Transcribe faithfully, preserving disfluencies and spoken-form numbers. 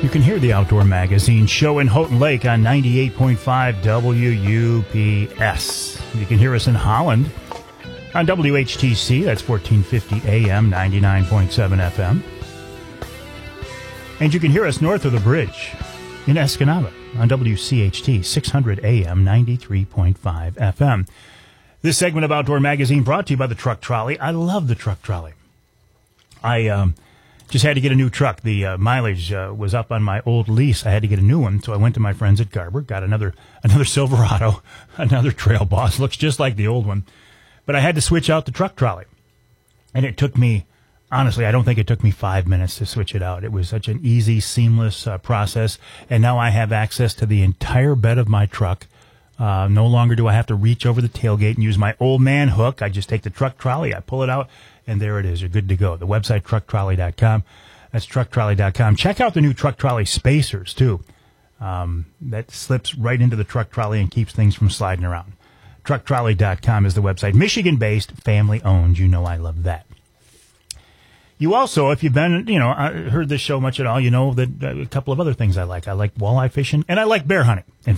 You can hear the Outdoor Magazine show in Houghton Lake on ninety-eight point five W U P S. You can hear us in Holland on W H T C, that's fourteen fifty A M, ninety-nine point seven F M. And you can hear us north of the bridge in Escanaba on W C H T, six hundred A M, ninety-three point five F M. This segment of Outdoor Magazine brought to you by the Truck Trolley. I love the Truck Trolley. I um, just had to get a new truck. The uh, mileage uh, was up on my old lease. I had to get a new one, so I went to my friends at Garber, got another another Silverado, another Trail Boss. Looks just like the old one. But I had to switch out the Truck Trolley. And it took me, honestly, I don't think it took me five minutes to switch it out. It was such an easy, seamless uh, process. And now I have access to the entire bed of my truck. Uh, no longer do I have to reach over the tailgate and use my old man hook. I just take the Truck Trolley, I pull it out, and there it is. You're good to go. The website, truck trolley dot com. That's truck trolley dot com. Check out the new Truck Trolley spacers, too. Um, that slips right into the Truck Trolley and keeps things from sliding around. truck trolley dot com is the website. Michigan-based, family-owned. You know I love that. You also, if you've been, you know, heard this show much at all, you know that uh, a couple of other things I like. I like walleye fishing, and I like bear hunting. In